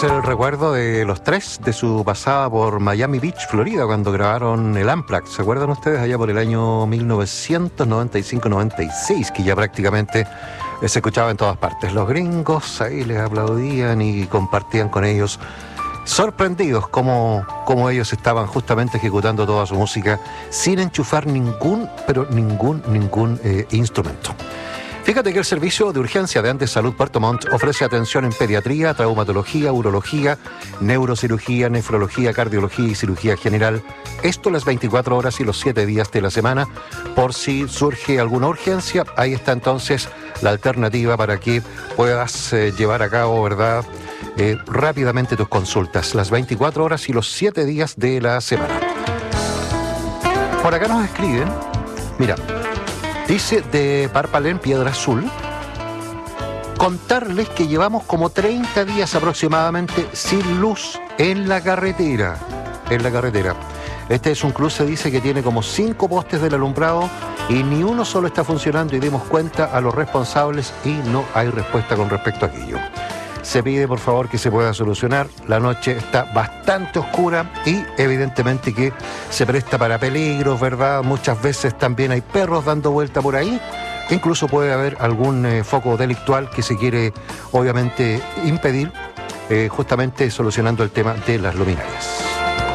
Es el recuerdo de los tres de su pasada por Miami Beach, Florida, cuando grabaron el Unplugged. ¿Se acuerdan ustedes? Allá por el año 1995-96, que ya prácticamente se escuchaba en todas partes. Los gringos ahí les aplaudían y compartían con ellos, sorprendidos como ellos estaban justamente ejecutando toda su música sin enchufar ningún instrumento. Fíjate que el servicio de urgencia de Andes Salud Puerto Montt ofrece atención en pediatría, traumatología, urología, neurocirugía, nefrología, cardiología y cirugía general. Esto las 24 horas y los 7 días de la semana. Por si surge alguna urgencia, ahí está entonces la alternativa para que puedas llevar a cabo, ¿verdad?, rápidamente tus consultas, las 24 horas y los 7 días de la semana. Por acá nos escriben, mira, dice de Parpalén, Piedra Azul, contarles que llevamos como 30 días aproximadamente sin luz en la carretera. Este es un cruce, dice, que tiene como 5 postes del alumbrado y ni uno solo está funcionando, y dimos cuenta a los responsables y no hay respuesta con respecto a aquello. Se pide por favor que se pueda solucionar. La noche está bastante oscura y evidentemente que se presta para peligros, ¿verdad? Muchas veces también hay perros dando vuelta por ahí. Incluso puede haber algún foco delictual que se quiere obviamente impedir, justamente solucionando el tema de las luminarias.